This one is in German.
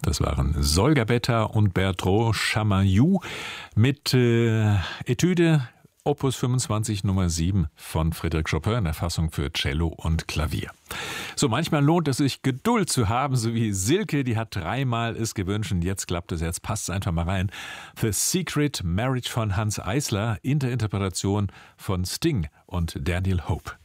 Das waren Solga Betta und Bertrand Chamayou mit Etüde Opus 25 Nummer 7 von Frédéric Chopin in der Fassung für Cello und Klavier. So, manchmal lohnt es sich, Geduld zu haben, so wie Silke, die hat 3-mal es gewünscht und jetzt klappt es, jetzt passt es einfach mal rein. The Secret Marriage von Hanns Eisler in der Interpretation von Sting und Daniel Hope.